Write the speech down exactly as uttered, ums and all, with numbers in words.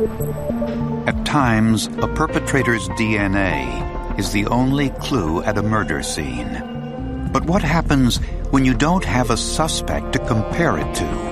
At times, a perpetrator's D N A is the only clue at a murder scene. But what happens when you don't have a suspect to compare it to?